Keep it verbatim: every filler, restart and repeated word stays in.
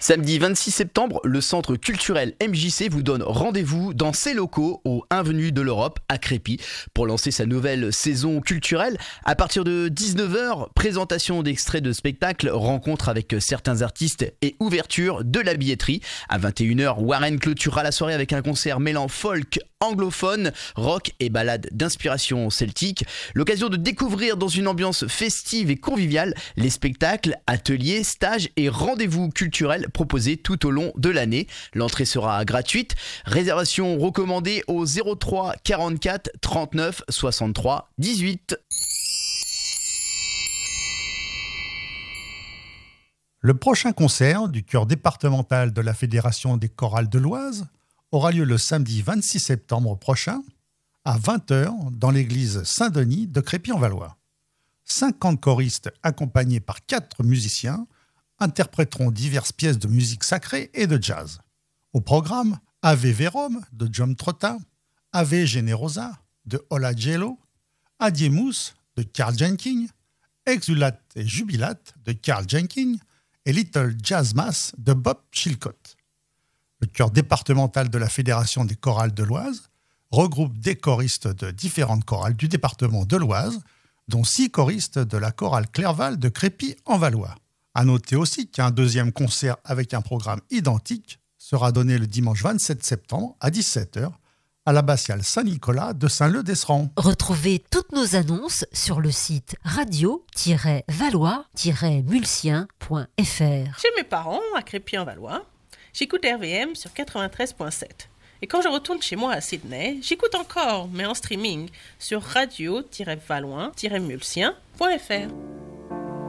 Samedi vingt-six septembre, le centre culturel M J C vous donne rendez-vous dans ses locaux au Avenue de l'Europe à Crépy pour lancer sa nouvelle saison culturelle. À partir de dix-neuf heures, présentation d'extraits de spectacles, rencontre avec certains artistes et ouverture de la billetterie. À vingt et une heures, Warren clôturera la soirée avec un concert mêlant folk, anglophone, rock et ballades d'inspiration celtique. L'occasion de découvrir dans une ambiance festive et conviviale les spectacles, ateliers, stages et rendez-vous culturels proposés tout au long de l'année. L'entrée sera gratuite. Réservation recommandée au zéro trois quarante-quatre trente-neuf soixante-trois dix-huit. Le prochain concert du chœur départemental de la Fédération des chorales de l'Oise aura lieu le samedi vingt-six septembre prochain à vingt heures dans l'église Saint-Denis de Crépy-en-Valois. cinquante choristes accompagnés par quatre musiciens interpréteront diverses pièces de musique sacrée et de jazz. Au programme, Ave Verum de John Trotta, Ave Generosa de Ola Gelo, Adiemus de Karl Jenkins, Exulat et Jubilat de Karl Jenkins et Little Jazz Mass de Bob Chilcott. Le chœur départemental de la Fédération des chorales de l'Oise regroupe des choristes de différentes chorales du département de l'Oise, dont six choristes de la chorale Clerval de Crépy-en-Valois. À noter aussi qu'un deuxième concert avec un programme identique sera donné le dimanche vingt-sept septembre à dix-sept heures à l'abbatiale Saint-Nicolas de Saint-Leu-d'Esserand. Retrouvez toutes nos annonces sur le site radio tiret valois tiret mulsien point f r. Chez mes parents, à Crépy-en-Valois, j'écoute R V M sur quatre-vingt-treize virgule sept. Et quand je retourne chez moi à Sydney, j'écoute encore, mais en streaming, sur radio tiret valois tiret mulsien point f r.